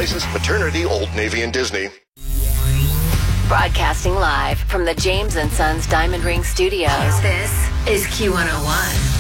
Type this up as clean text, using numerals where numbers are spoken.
places, maternity, Old Navy, and Disney. Broadcasting live from the James & Sons Diamond Ring Studios. This is Q101.